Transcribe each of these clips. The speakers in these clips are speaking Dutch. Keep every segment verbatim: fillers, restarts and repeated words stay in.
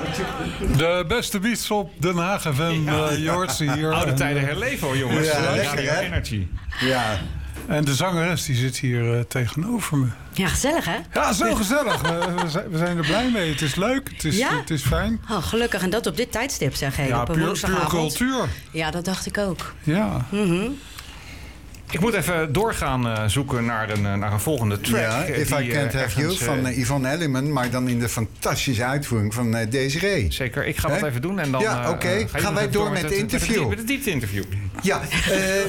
De beste beats op Den Haag F M. Ja, uh, je hoort ze hier. Oude en, tijden herleven hoor, jongens. Ja, ja, lekker, ja, Energy. Ja. En de zangeres die zit hier uh, tegenover me. Ja, gezellig hè? Ja, zo gezellig. we, we, zijn, we zijn er blij mee. Het is leuk. Het is, ja? het is fijn. Oh, gelukkig. En dat op dit tijdstip, zeg ik. Ja, op een puur, woensdagavond. puur cultuur. Ja, dat dacht ik ook. Ja. Mm-hmm. Ik moet even doorgaan uh, zoeken naar een, naar een volgende track. Ja, If die, I Can't uh, Have You ergens, van uh, Yvonne Elliman, maar dan in de fantastische uitvoering van uh, Desiree. Zeker, ik ga He? dat even doen en dan ja, oké. Okay. uh, gaan wij door met het interview. Met het diepte-interview. Ja, uh,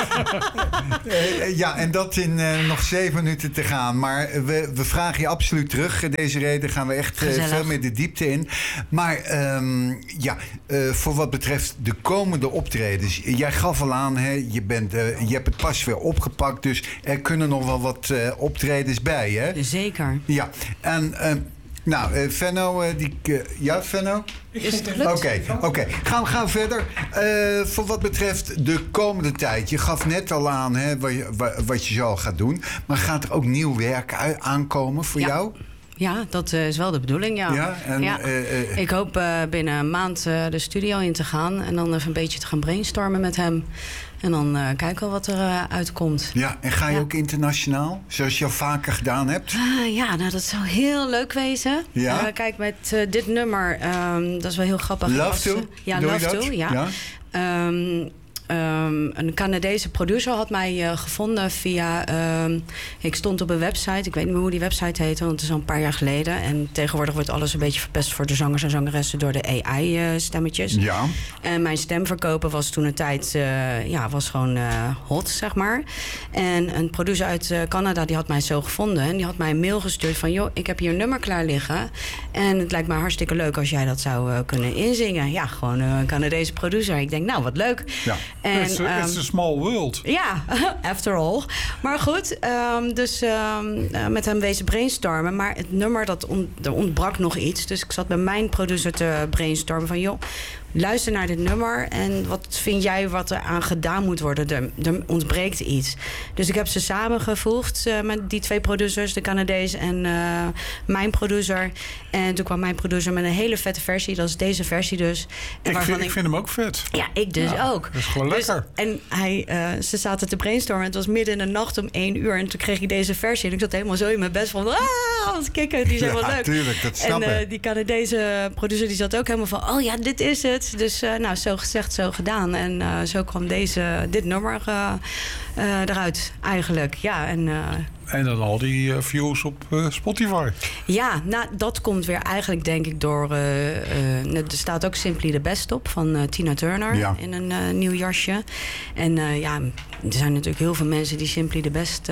uh, ja, en dat in uh, nog zeven minuten te gaan. Maar we, we vragen je absoluut terug, Desiree. Daar gaan we echt uh, veel meer de diepte in. Maar um, ja, uh, voor wat betreft de komende optredens. Jij gaf al aan, hè, je, bent, uh, je hebt het pas weer opgepakt. Dus er kunnen nog wel wat uh, optredens bij, hè? Zeker. Ja, en... Uh, Nou, uh, Venno, uh, die... Uh, ja, Venno? Is het gelukt? Oké, okay, oké. Okay. Gaan we gaan verder. Uh, voor wat betreft de komende tijd. Je gaf net al aan hè, wat, je, wat je zo gaat doen. Maar gaat er ook nieuw werk aankomen voor ja. jou? Ja, dat uh, is wel de bedoeling, ja. ja, en, ja. Uh, uh, ik hoop uh, binnen een maand uh, de studio in te gaan. En dan even een beetje te gaan brainstormen met hem. En dan uh, kijken we wat er uh, uitkomt. Ja, en ga je ja. ook internationaal? Zoals je al vaker gedaan hebt? Uh, ja, nou dat zou heel leuk wezen. Ja? Uh, kijk, met uh, dit nummer, um, dat is wel heel grappig. Love was, To? Ja, Doe Love To, ja. ja? Um, Um, een Canadese producer had mij uh, gevonden via... Um, ik stond op een website. Ik weet niet meer hoe die website heette, want het is al een paar jaar geleden. En tegenwoordig wordt alles een beetje verpest voor de zangers en zangeressen door de A I-stemmetjes. Uh, ja. En mijn stemverkopen was toen een tijd... Uh, ja, was gewoon uh, hot, zeg maar. En een producer uit uh, Canada, die had mij zo gevonden. En die had mij een mail gestuurd van... joh, ik heb hier een nummer klaar liggen. En het lijkt me hartstikke leuk als jij dat zou uh, kunnen inzingen. Ja, gewoon uh, een Canadese producer. Ik denk, nou, wat leuk. Ja. En, it's, a, it's a small world. Ja, after all. Maar goed, um, dus um, uh, met hem wezen brainstormen. Maar het nummer, dat on, er ontbrak nog iets. Dus ik zat bij mijn producer te brainstormen van... joh, luister naar dit nummer en wat vind jij wat er aan gedaan moet worden? Er, er ontbreekt iets. Dus ik heb ze samengevoegd uh, met die twee producers, de Canadees en uh, mijn producer. En toen kwam mijn producer met een hele vette versie. Dat is deze versie dus. En ik, vind, ik, ik vind hem ook vet. Ja, ik dus ja, ook. Dat is gewoon dus, lekker. En hij, uh, ze zaten te brainstormen. Het was midden in de nacht om één uur. En toen kreeg ik deze versie. En ik zat helemaal zo in mijn best van... Ah, alles kikken. Die zijn ja, wel leuk. Tuurlijk, dat snap en uh, die Canadese producer die zat ook helemaal van... oh ja, dit is het. Dus uh, nou, zo gezegd, zo gedaan. En uh, zo kwam deze, dit nummer uh, uh, eruit eigenlijk. Ja, en... Uh, En dan al die uh, views op uh, Spotify. Ja, nou, dat komt weer eigenlijk denk ik door... Uh, uh, er staat ook Simply the Best op van uh, Tina Turner ja. in een uh, nieuw jasje. En uh, ja, er zijn natuurlijk heel veel mensen die Simply the Best uh,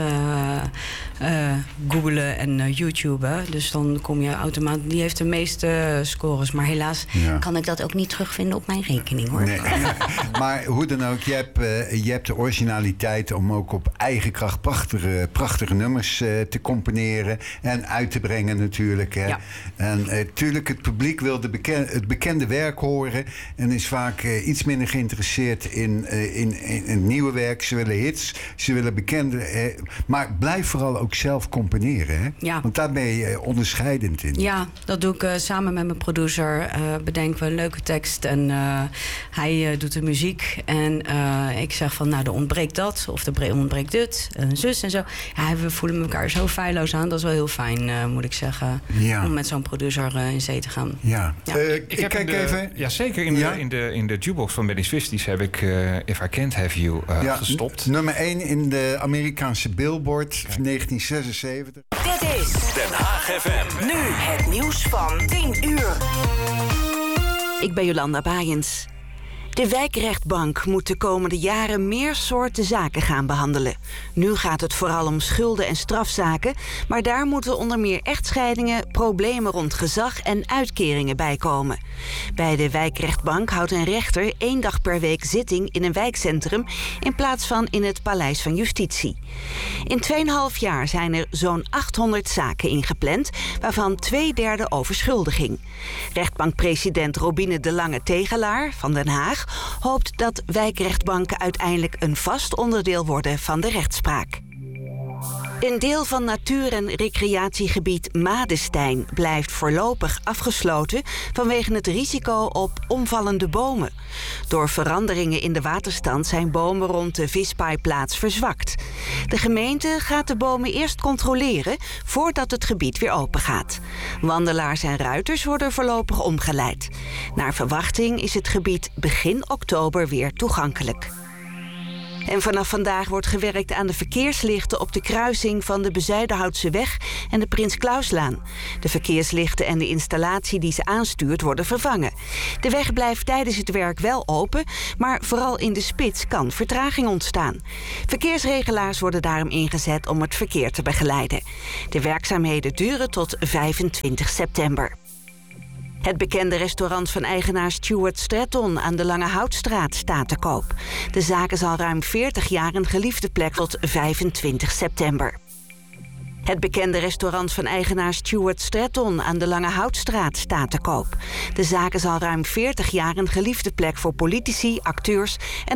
uh, googelen en uh, YouTuben. Dus dan kom je automatisch... Die heeft de meeste scores. Maar helaas ja. kan ik dat ook niet terugvinden op mijn rekening, hoor. Nee. Maar hoe dan ook, je hebt, uh, je hebt de originaliteit om ook op eigen kracht prachtige, prachtige nummers uh, te componeren en uit te brengen natuurlijk. Hè. Ja. En natuurlijk, uh, het publiek wil de beken- het bekende werk horen en is vaak uh, iets minder geïnteresseerd in, uh, in, in, in nieuwe werk. Ze willen hits, ze willen bekende... Uh, maar blijf vooral ook zelf componeren. Hè. Ja. Want daar ben je uh, onderscheidend in. Ja, dat doe ik uh, samen met mijn producer. Uh, bedenken we een leuke tekst en uh, hij uh, doet de muziek. En uh, ik zeg van, nou, er ontbreekt dat of er ontbreekt dit, een zus en zo. Ja, we voelen elkaar zo feilloos aan. Dat is wel heel fijn, uh, moet ik zeggen. Ja. Om met zo'n producer uh, in zee te gaan. Ja. Ja. Uh, ik, ik kijk de, even. Ja, zeker. In, ja? de, in, de, in de jukebox van Benny Swisties heb ik uh, If I Can't Have You uh, ja, gestopt. N- nummer één in de Amerikaanse Billboard van negentien zesenzeventig. Dit is Den Haag F M. Nu het nieuws van tien uur. Ik ben Jolanda Baaiens. De wijkrechtbank moet de komende jaren meer soorten zaken gaan behandelen. Nu gaat het vooral om schulden- en strafzaken, maar daar moeten onder meer echtscheidingen, problemen rond gezag en uitkeringen bij komen. Bij de wijkrechtbank houdt een rechter één dag per week zitting in een wijkcentrum in plaats van in het Paleis van Justitie. In twee en een half jaar zijn er zo'n achthonderd zaken ingepland, waarvan twee derde over schuldiging. Rechtbankpresident Robine de Lange Tegelaar van Den Haag hoopt dat wijkrechtbanken uiteindelijk een vast onderdeel worden van de rechtspraak. Een deel van natuur- en recreatiegebied Madestein blijft voorlopig afgesloten vanwege het risico op omvallende bomen. Door veranderingen in de waterstand zijn bomen rond de vispaaiplaats verzwakt. De gemeente gaat de bomen eerst controleren voordat het gebied weer open gaat. Wandelaars en ruiters worden voorlopig omgeleid. Naar verwachting is het gebied begin oktober weer toegankelijk. En vanaf vandaag wordt gewerkt aan de verkeerslichten op de kruising van de Bezuidenhoutseweg en de Prins Clauslaan. De verkeerslichten en de installatie die ze aanstuurt worden vervangen. De weg blijft tijdens het werk wel open, maar vooral in de spits kan vertraging ontstaan. Verkeersregelaars worden daarom ingezet om het verkeer te begeleiden. De werkzaamheden duren tot vijfentwintig september. Het bekende restaurant van eigenaar Stuart Stratton aan de Lange Houtstraat staat te koop. De zaak is al ruim veertig jaar een geliefde plek tot vijfentwintig september. Het bekende restaurant van eigenaar Stuart Stratton aan de Lange Houtstraat staat te koop. De zaak is al ruim veertig jaar een geliefde plek voor politici, acteurs en